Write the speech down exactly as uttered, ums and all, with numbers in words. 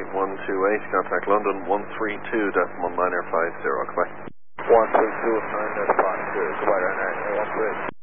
one two eight, contact London one three two decimal niner five zero, goodbye. one three two, niner five zero, goodbye, Ryanair, one three eight.